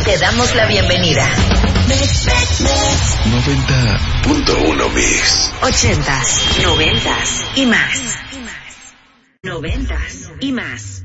Te damos la bienvenida. 90.1 Mix. 80s, 90s y más. 90s y más.